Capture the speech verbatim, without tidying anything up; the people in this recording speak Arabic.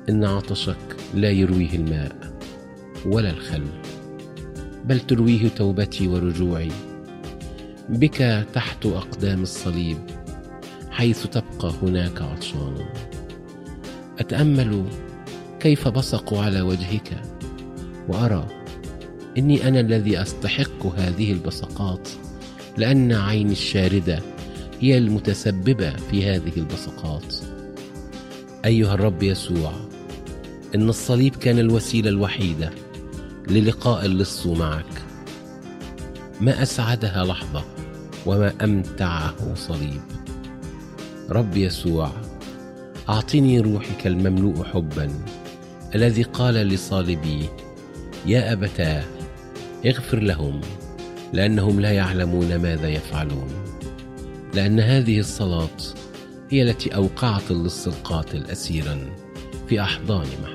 إن عطشك لا يرويه الماء ولا الخل، بل ترويه توبتي ورجوعي بك تحت أقدام الصليب، حيث تبقى هناك عطشان. أتأمل كيف بصقوا على وجهك، وأرى إني أنا الذي أستحق هذه البصقات، لأن عيني الشاردة هي المتسببة في هذه البصقات. أيها الرب يسوع، إن الصليب كان الوسيلة الوحيدة للقاء اللص معك. ما أسعدها لحظة وما أمتعه صليب. رب يسوع، أعطني روحك المملوء حبا، الذي قال لصالبيه: يا أبتاه اغفر لهم لأنهم لا يعلمون ماذا يفعلون. لأن هذه الصلاة هي التي أوقعت اللص القاتل أسيرا في أحضان محبوب.